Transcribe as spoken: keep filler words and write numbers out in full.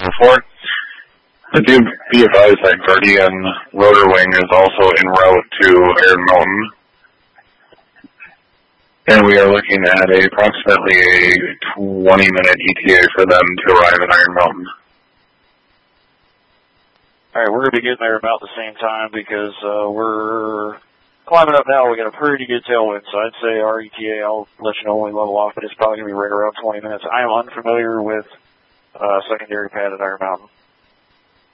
before. I do be advised that Guardian Rotor Wing is also en route to Iron Mountain. And we are looking at a, approximately a twenty minute E T A for them to arrive at Iron Mountain. Alright, we're going to be getting there about the same time because uh, we're climbing up now. We got a pretty good tailwind, so I'd say our E T A, I'll let you know when we level off, but it's probably going to be right around twenty minutes. I am unfamiliar with uh, secondary pad at Iron Mountain.